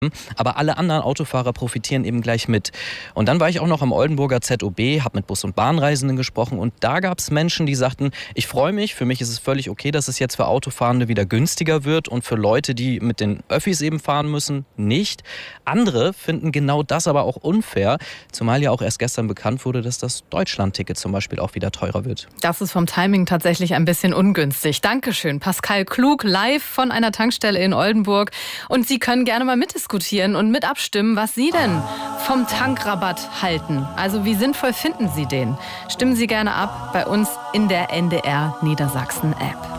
aber alle anderen Autofahrer profitieren eben gleich mit. Und dann war ich auch noch am Oldenburger ZOB, habe mit Bus- und Bahnreisenden gesprochen und da gab es Menschen, die sagten, ich freue mich, für mich ist es völlig okay, dass es jetzt für Autofahrende wieder günstiger wird und für Leute, die mit den Öffis eben fahren müssen, nicht. Andere finden genau das aber auch unfair, zumal ja auch erst gestern bekannt wurde, dass das Deutschlandticket zum Beispiel auch wieder teurer wird. Das ist vom Timing tatsächlich ein bisschen ungünstig. Dankeschön, Pascal Klug, live von einer Tankstelle in Oldenburg. Und Sie können gerne mal mitdiskutieren und mit abstimmen, was Sie denn vom Tankrabatt halten. Also wie sinnvoll finden Sie den? Stimmen Sie gerne ab bei uns in der NDR Niedersachsen App.